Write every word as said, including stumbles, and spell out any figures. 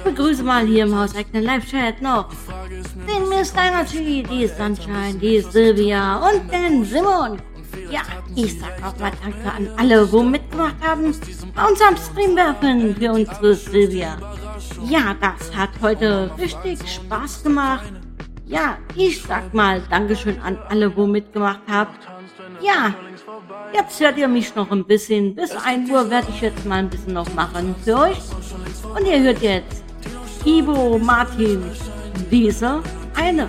begrüße mal hier im hauseigenen Live-Chat noch den Mister Energy, die Sunshine, die Silvia und den Simon. Ja, ich sag auch mal danke an alle, wo mitgemacht haben bei uns am Stream werfen für unsere Silvia. Ja, das hat heute richtig Spaß gemacht. Ja, ich sag mal Dankeschön an alle, wo mitgemacht habt. Ja, jetzt hört ihr mich noch ein bisschen. Bis ein Uhr werde ich jetzt mal ein bisschen noch machen für euch. Und ihr hört jetzt Ivo Martin, diese eine.